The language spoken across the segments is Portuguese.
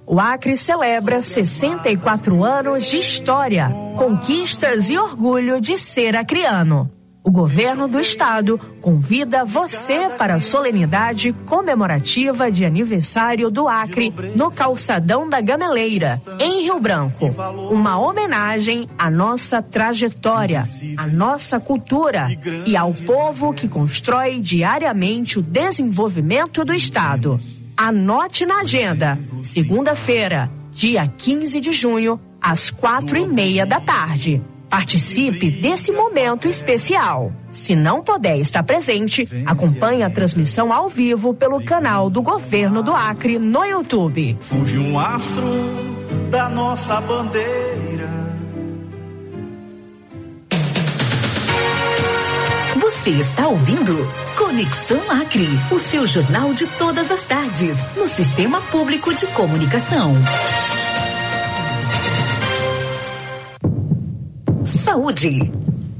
o Acre celebra 64 anos de história, conquistas e orgulho de ser acreano. O governo do estado convida você para a solenidade comemorativa de aniversário do Acre no Calçadão da Gameleira, em Rio Branco. Uma homenagem à nossa trajetória, à nossa cultura e ao povo que constrói diariamente o desenvolvimento do estado. Anote na agenda, segunda-feira, dia 15 de junho, às 4:30 da tarde. Participe desse momento especial. Se não puder estar presente, acompanhe a transmissão ao vivo pelo canal do Governo do Acre no YouTube. Fuge um astro da nossa bandeira. Você está ouvindo Conexão Acre, o seu jornal de todas as tardes, no Sistema Público de Comunicação. Saúde.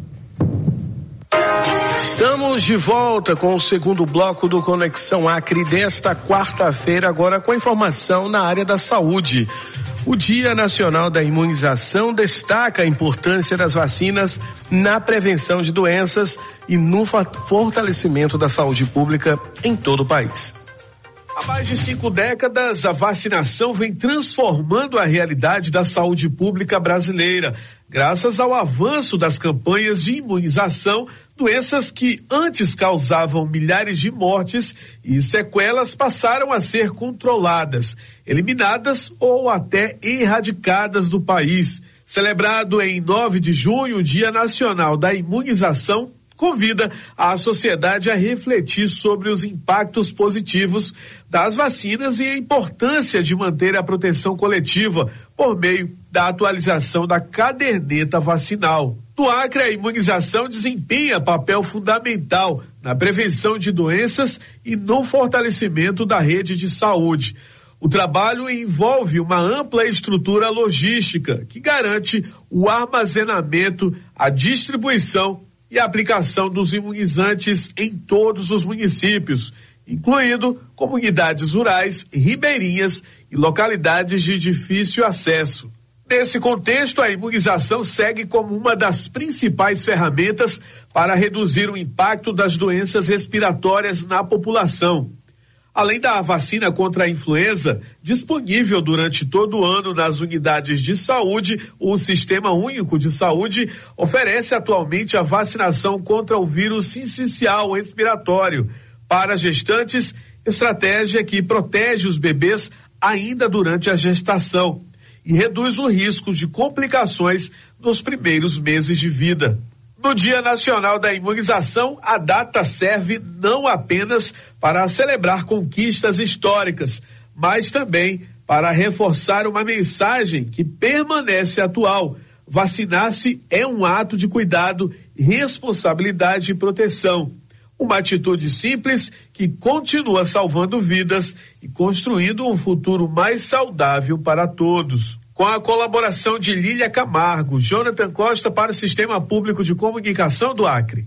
Estamos de volta com o segundo bloco do Conexão Acre desta quarta-feira, agora com informação na área da saúde. O Dia Nacional da Imunização destaca a importância das vacinas na prevenção de doenças e no fortalecimento da saúde pública em todo o país. Há mais de 5 décadas, a vacinação vem transformando a realidade da saúde pública brasileira, graças ao avanço das campanhas de imunização. Doenças que antes causavam milhares de mortes e sequelas passaram a ser controladas, eliminadas ou até erradicadas do país. Celebrado em 9 de junho, o Dia Nacional da Imunização convida a sociedade a refletir sobre os impactos positivos das vacinas e a importância de manter a proteção coletiva por meio da atualização da caderneta vacinal. No Acre, a imunização desempenha papel fundamental na prevenção de doenças e no fortalecimento da rede de saúde. O trabalho envolve uma ampla estrutura logística que garante o armazenamento, a distribuição e a aplicação dos imunizantes em todos os municípios, incluindo comunidades rurais, ribeirinhas e localidades de difícil acesso. Nesse contexto, a imunização segue como uma das principais ferramentas para reduzir o impacto das doenças respiratórias na população. Além da vacina contra a influenza, disponível durante todo o ano nas unidades de saúde, o Sistema Único de Saúde oferece atualmente a vacinação contra o vírus sincicial respiratório para gestantes, estratégia que protege os bebês ainda durante a gestação e reduz o risco de complicações nos primeiros meses de vida. No Dia Nacional da Imunização, a data serve não apenas para celebrar conquistas históricas, mas também para reforçar uma mensagem que permanece atual: vacinar-se é um ato de cuidado, responsabilidade e proteção. Uma atitude simples que continua salvando vidas e construindo um futuro mais saudável para todos. Com a colaboração de Lília Camargo, Jonathan Costa para o Sistema Público de Comunicação do Acre.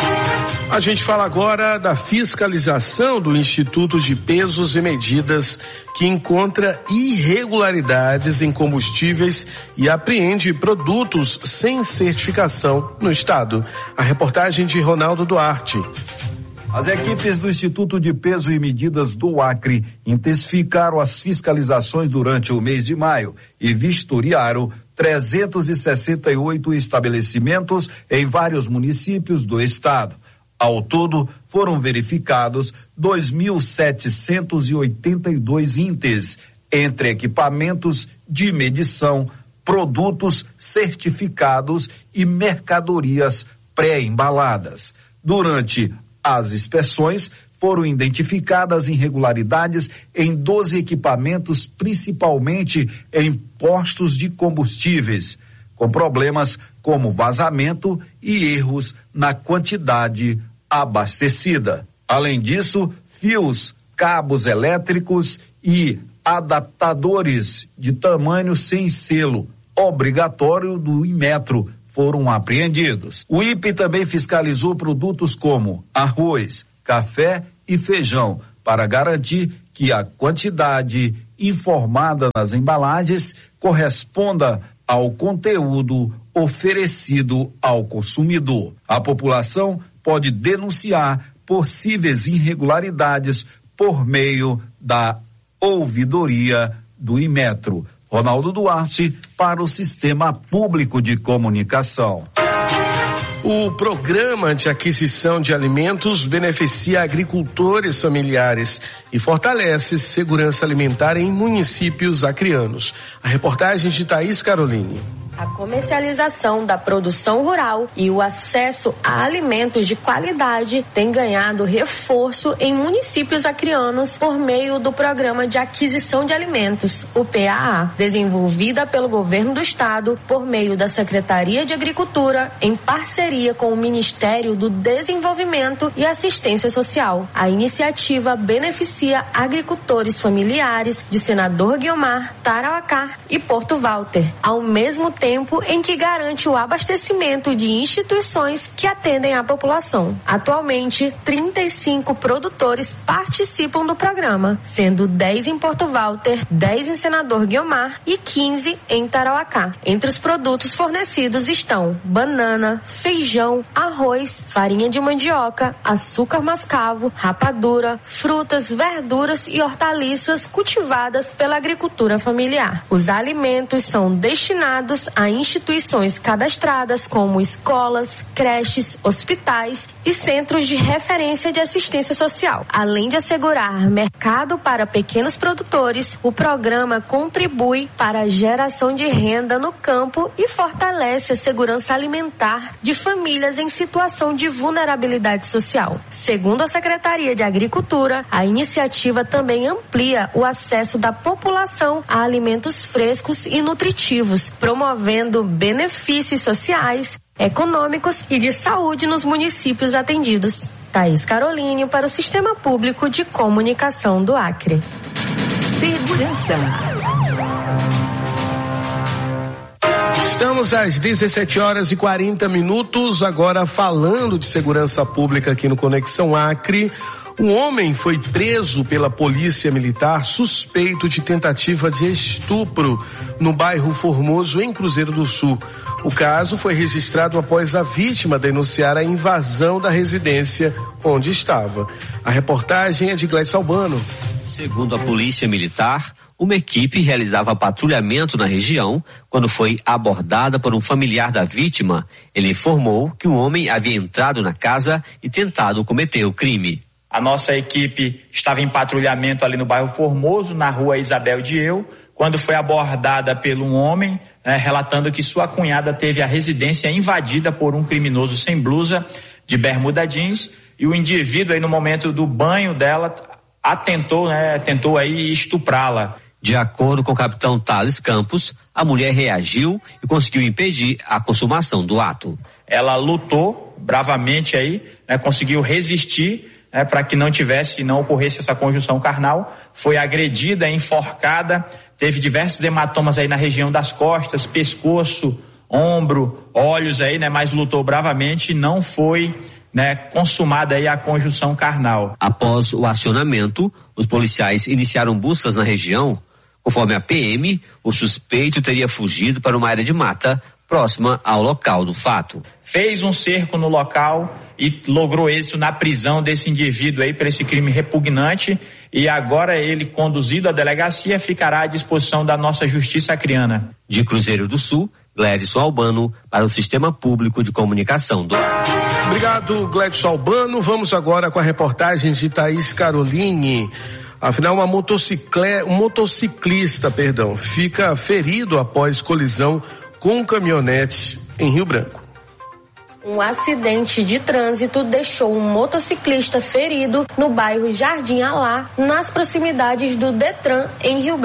A gente fala agora da fiscalização do Instituto de Pesos e Medidas, que encontra irregularidades em combustíveis e apreende produtos sem certificação no estado. A reportagem de Ronaldo Duarte. As equipes do Instituto de Peso e Medidas do Acre intensificaram as fiscalizações durante o mês de maio e vistoriaram 368 estabelecimentos em vários municípios do estado. Ao todo, foram verificados 2.782 índices entre equipamentos de medição, produtos certificados e mercadorias pré-embaladas. Durante as inspeções, foram identificadas irregularidades em 12 equipamentos, principalmente em postos de combustíveis, com problemas como vazamento e erros na quantidade abastecida. Além disso, fios, cabos elétricos e adaptadores de tamanho sem selo obrigatório do Inmetro foram apreendidos. O IPE também fiscalizou produtos como arroz, café e feijão, para garantir que a quantidade informada nas embalagens corresponda ao conteúdo oferecido ao consumidor. A população pode denunciar possíveis irregularidades por meio da ouvidoria do Inmetro. Ronaldo Duarte, para o Sistema Público de Comunicação. O programa de aquisição de alimentos beneficia agricultores familiares e fortalece segurança alimentar em municípios acreanos. A reportagem de Thaís Caroline. A comercialização da produção rural e o acesso a alimentos de qualidade tem ganhado reforço em municípios acreanos por meio do Programa de Aquisição de Alimentos, o PAA, desenvolvida pelo Governo do Estado por meio da Secretaria de Agricultura em parceria com o Ministério do Desenvolvimento e Assistência Social. A iniciativa beneficia agricultores familiares de Senador Guiomar, Tarauacá e Porto Walter, ao mesmo tempo em que garante o abastecimento de instituições que atendem à população. Atualmente, 35 produtores participam do programa, sendo 10 em Porto Walter, 10 em Senador Guiomar e 15 em Tarauacá. Entre os produtos fornecidos estão banana, feijão, arroz, farinha de mandioca, açúcar mascavo, rapadura, frutas, verduras e hortaliças cultivadas pela agricultura familiar. Os alimentos são destinados a instituições cadastradas como escolas, creches, hospitais e centros de referência de assistência social. Além de assegurar mercado para pequenos produtores, o programa contribui para a geração de renda no campo e fortalece a segurança alimentar de famílias em situação de vulnerabilidade social. Segundo a Secretaria de Agricultura, a iniciativa também amplia o acesso da população a alimentos frescos e nutritivos, promovendo benefícios sociais, econômicos e de saúde nos municípios atendidos. Thaís Caroline para o Sistema Público de Comunicação do Acre. Segurança. Estamos às 17h40, agora falando de segurança pública aqui no Conexão Acre. Um homem foi preso pela Polícia Militar suspeito de tentativa de estupro no bairro Formoso, em Cruzeiro do Sul. O caso foi registrado após a vítima denunciar a invasão da residência onde estava. A reportagem é de Gleidson Albano. Segundo a Polícia Militar, uma equipe realizava patrulhamento na região quando foi abordada por um familiar da vítima. Ele informou que o homem havia entrado na casa e tentado cometer o crime. A nossa equipe estava em patrulhamento ali no bairro Formoso, na rua Isabel Dieu, quando foi abordada por um homem, relatando que sua cunhada teve a residência invadida por um criminoso sem blusa, de bermuda jeans, e o indivíduo aí no momento do banho dela tentou aí estuprá-la. De acordo com o capitão Thales Campos, a mulher reagiu e conseguiu impedir a consumação do ato. Ela lutou bravamente aí, conseguiu resistir, para que não ocorresse essa conjunção carnal, foi agredida, enforcada, teve diversos hematomas aí na região das costas, pescoço, ombro, olhos aí, mas lutou bravamente e não foi, consumada aí a conjunção carnal. Após o acionamento, os policiais iniciaram buscas na região. Conforme a PM, o suspeito teria fugido para uma área de mata próxima ao local do fato. Fez um cerco no local e logrou êxito na prisão desse indivíduo aí por esse crime repugnante, e agora ele, conduzido à delegacia, ficará à disposição da nossa justiça acreana. De Cruzeiro do Sul, Gleidson Albano para o Sistema Público de Comunicação do Acre. Obrigado, Gleidson Albano. Vamos agora com a reportagem de Thaís Caroline. Afinal, um motociclista, fica ferido após colisão com um caminhonete em Rio Branco. Um acidente de trânsito deixou um motociclista ferido no bairro Jardim Alá, nas proximidades do Detran, em Rio Branco.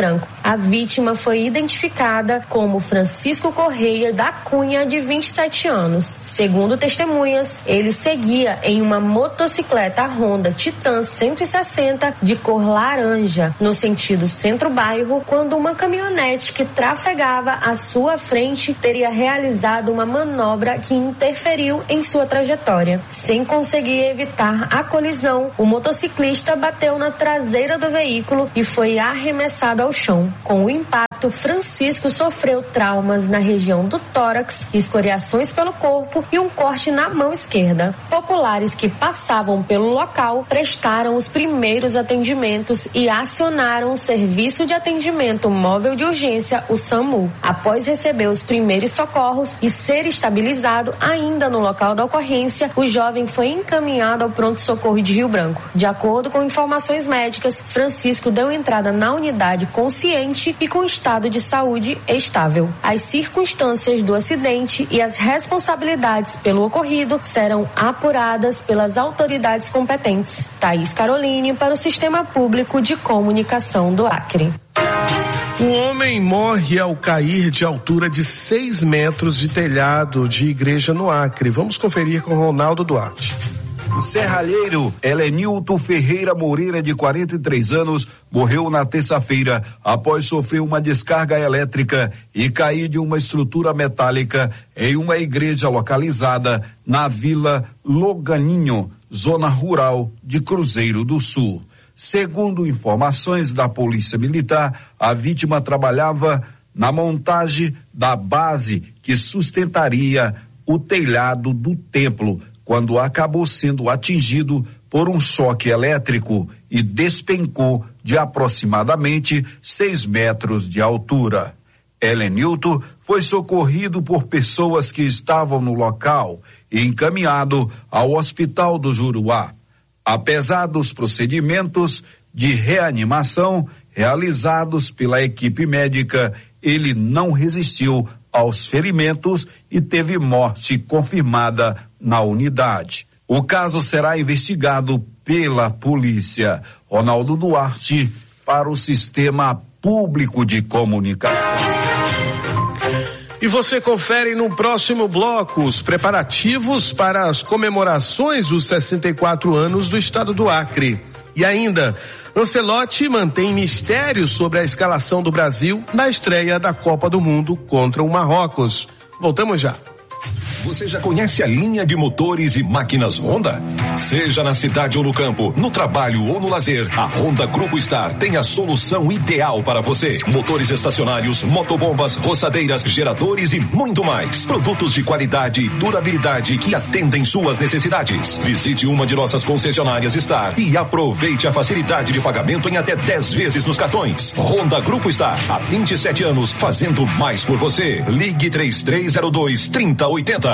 A vítima foi identificada como Francisco Correia da Cunha, de 27 anos. Segundo testemunhas, ele seguia em uma motocicleta Honda Titan 160 de cor laranja, no sentido centro-bairro, quando uma caminhonete que trafegava à sua frente teria realizado uma manobra que interferiu em sua trajetória. Sem conseguir evitar a colisão, o motociclista bateu na traseira do veículo e foi arremessado ao chão. Com o impacto, Francisco sofreu traumas na região do tórax, escoriações pelo corpo e um corte na mão esquerda. Populares que passavam pelo local prestaram os primeiros atendimentos e acionaram o Serviço de Atendimento Móvel de Urgência, o SAMU. Após receber os primeiros socorros e ser estabilizado ainda no local da ocorrência, o jovem foi encaminhado ao pronto-socorro de Rio Branco. De acordo com informações médicas, Francisco deu entrada na unidade consciente e com estado de saúde estável. As circunstâncias do acidente e as responsabilidades pelo ocorrido serão apuradas pelas autoridades competentes. Thaís Caroline, para o Sistema Público de Comunicação do Acre. Um homem morre ao cair de altura de 6 metros de telhado de igreja no Acre. Vamos conferir com Ronaldo Duarte. O serralheiro Helenilton Ferreira Moreira, de 43 anos, morreu na terça-feira após sofrer uma descarga elétrica e cair de uma estrutura metálica em uma igreja localizada na Vila Loganinho, zona rural de Cruzeiro do Sul. Segundo informações da Polícia Militar, a vítima trabalhava na montagem da base que sustentaria o telhado do templo, quando acabou sendo atingido por um choque elétrico e despencou de aproximadamente 6 metros de altura. Helenilton foi socorrido por pessoas que estavam no local e encaminhado ao Hospital do Juruá. Apesar dos procedimentos de reanimação realizados pela equipe médica, ele não resistiu aos ferimentos e teve morte confirmada na unidade. O caso será investigado pela polícia. Ronaldo Duarte, para o Sistema Público de Comunicação. E você confere no próximo bloco os preparativos para as comemorações dos 64 anos do estado do Acre. E ainda, Ancelotti mantém mistério sobre a escalação do Brasil na estreia da Copa do Mundo contra o Marrocos. Voltamos já. Você já conhece a linha de motores e máquinas Honda? Seja na cidade ou no campo, no trabalho ou no lazer, a Honda Grupo Star tem a solução ideal para você. Motores estacionários, motobombas, roçadeiras, geradores e muito mais. Produtos de qualidade e durabilidade que atendem suas necessidades. Visite uma de nossas concessionárias Star e aproveite a facilidade de pagamento em até 10 vezes nos cartões. Honda Grupo Star, há 27 anos, fazendo mais por você. Ligue 3302-3080.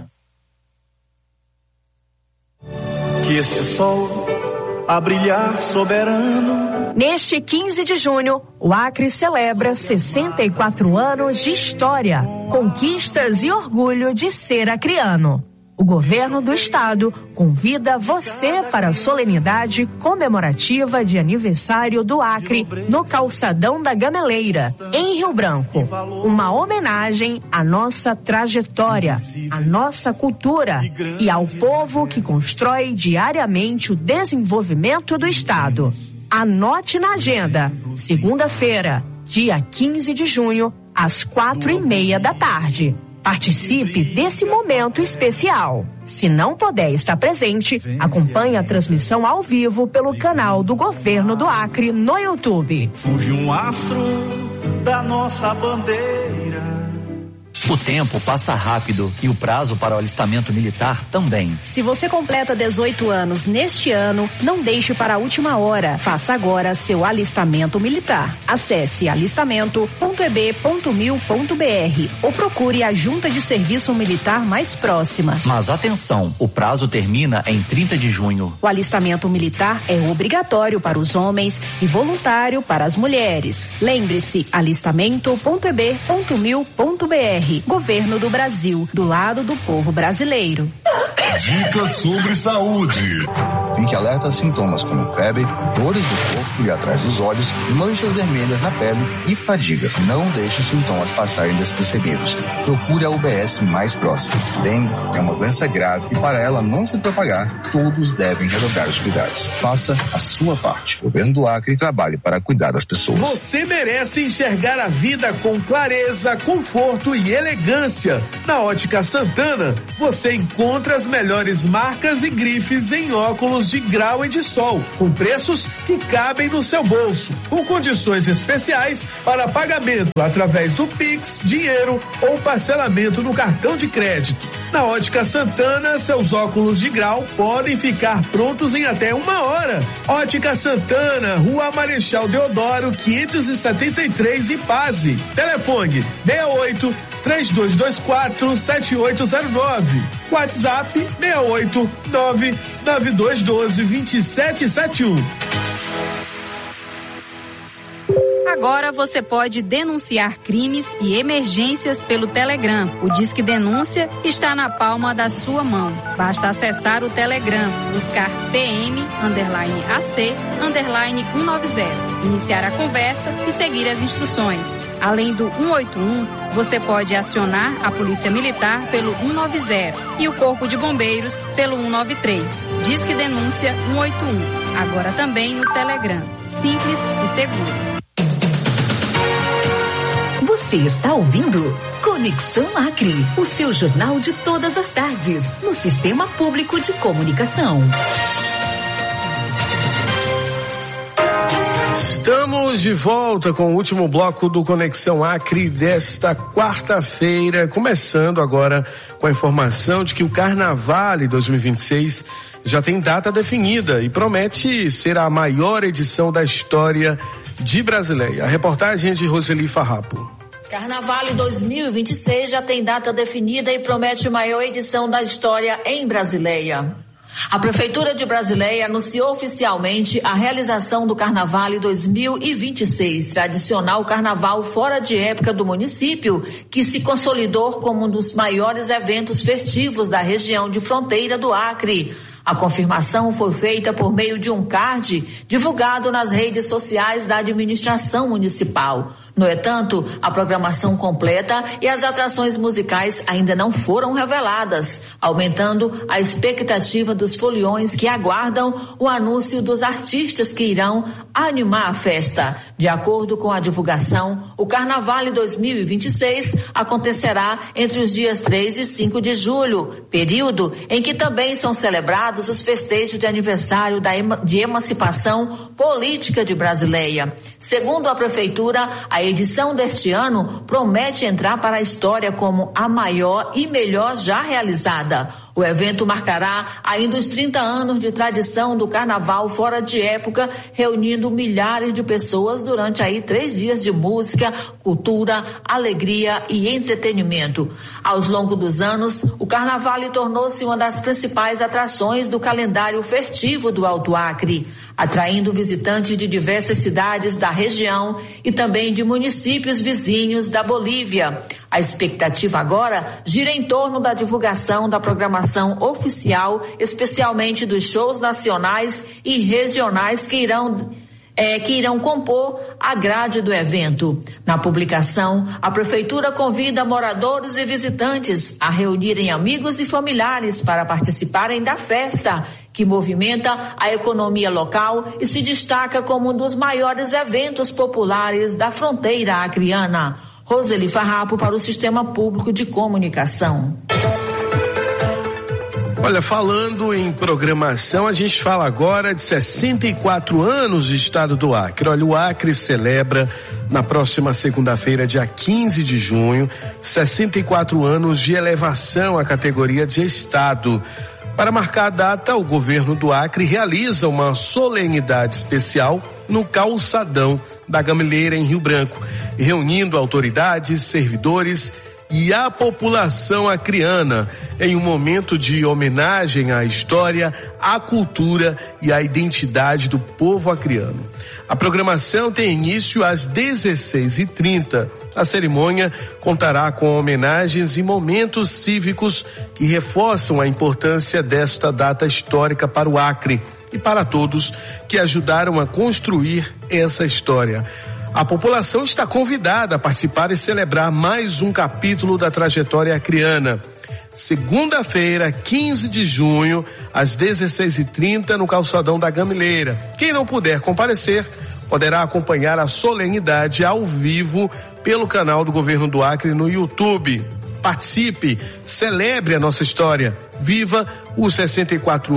Que esse sol a brilhar soberano. Neste 15 de junho, o Acre celebra 64 anos de história, conquistas e orgulho de ser acreano. O governo do estado convida você para a solenidade comemorativa de aniversário do Acre no Calçadão da Gameleira, em Rio Branco. Uma homenagem à nossa trajetória, à nossa cultura e ao povo que constrói diariamente o desenvolvimento do estado. Anote na agenda, segunda-feira, dia 15 de junho, às 4:30 da tarde. Participe desse momento especial. Se não puder estar presente, acompanhe a transmissão ao vivo pelo canal do Governo do Acre no YouTube. Surge um astro da nossa bandeira. O tempo passa rápido e o prazo para o alistamento militar também. Se você completa 18 anos neste ano, não deixe para a última hora. Faça agora seu alistamento militar. Acesse alistamento.eb.mil.br ou procure a junta de serviço militar mais próxima. Mas atenção, o prazo termina em 30 de junho. O alistamento militar é obrigatório para os homens e voluntário para as mulheres. Lembre-se, alistamento.eb.mil.br. Governo do Brasil, do lado do povo brasileiro. Dicas sobre saúde. Fique alerta a sintomas como febre, dores do corpo e atrás dos olhos, manchas vermelhas na pele e fadiga. Não deixe os sintomas passarem despercebidos. Procure a UBS mais próxima. Dengue é uma doença grave e para ela não se propagar, todos devem redobrar os cuidados. Faça a sua parte. O Governo do Acre trabalhe para cuidar das pessoas. Você merece enxergar a vida com clareza, conforto e elegância. Na Ótica Santana, você encontra as melhores marcas e grifes em óculos de grau e de sol, com preços que cabem no seu bolso, com condições especiais para pagamento através do Pix, dinheiro ou parcelamento no cartão de crédito. Na Ótica Santana, seus óculos de grau podem ficar prontos em até 1 hora. Ótica Santana, Rua Marechal Deodoro, 573, Ipase. Telefone 68-3224-7809. WhatsApp 689-9212-2771. Agora você pode denunciar crimes e emergências pelo Telegram. O Disque Denúncia está na palma da sua mão. Basta acessar o Telegram, buscar PM_AC_190, iniciar a conversa e seguir as instruções. Além do 181, você pode acionar a Polícia Militar pelo 190 e o Corpo de Bombeiros pelo 193. Disque Denúncia 181. Agora também no Telegram. Simples e seguro. Você está ouvindo Conexão Acre, o seu jornal de todas as tardes, no Sistema Público de Comunicação. Estamos de volta com o último bloco do Conexão Acre desta quarta-feira, começando agora com a informação de que o Carnaval 2026 já tem data definida e promete ser a maior edição da história de Brasileia. A reportagem é de Roseli Farrapo. Carnaval 2026 já tem data definida e promete a maior edição da história em Brasileia. A Prefeitura de Brasileia anunciou oficialmente a realização do Carnaval 2026, tradicional carnaval fora de época do município, que se consolidou como um dos maiores eventos festivos da região de fronteira do Acre. A confirmação foi feita por meio de um card divulgado nas redes sociais da administração municipal. No entanto, a programação completa e as atrações musicais ainda não foram reveladas, aumentando a expectativa dos foliões que aguardam o anúncio dos artistas que irão animar a festa. De acordo com a divulgação, o Carnaval 2026 acontecerá entre os dias 3 e 5 de julho, período em que também são celebrados os festejos de aniversário de emancipação política de Brasileia. Segundo a Prefeitura, a edição deste ano promete entrar para a história como a maior e melhor já realizada. O evento marcará ainda os 30 anos de tradição do carnaval fora de época, reunindo milhares de pessoas durante 3 dias de música, cultura, alegria e entretenimento. Ao longo dos anos, o carnaval tornou-se uma das principais atrações do calendário festivo do Alto Acre, atraindo visitantes de diversas cidades da região e também de municípios vizinhos da Bolívia. A expectativa agora gira em torno da divulgação da programação oficial, especialmente dos shows nacionais e regionais que irão compor a grade do evento. Na publicação, a Prefeitura convida moradores e visitantes a reunirem amigos e familiares para participarem da festa, que movimenta a economia local e se destaca como um dos maiores eventos populares da fronteira acreana. Roseli Farrapo para o Sistema Público de Comunicação. Olha, falando em programação, a gente fala agora de 64 anos de estado do Acre. Olha, o Acre celebra na próxima segunda-feira, dia 15 de junho, 64 anos de elevação à categoria de estado. Para marcar a data, o governo do Acre realiza uma solenidade especial no calçadão da Gameleira, em Rio Branco, reunindo autoridades, servidores e a população acreana, em um momento de homenagem à história, à cultura e à identidade do povo acreano. A programação tem início às 16h30. A cerimônia contará com homenagens e momentos cívicos que reforçam a importância desta data histórica para o Acre e para todos que ajudaram a construir essa história. A população está convidada a participar e celebrar mais um capítulo da trajetória acreana. Segunda-feira, 15 de junho, às 16h30, no Calçadão da Gamileira. Quem não puder comparecer, poderá acompanhar a solenidade ao vivo pelo canal do Governo do Acre no YouTube. Participe, celebre a nossa história. Viva os 64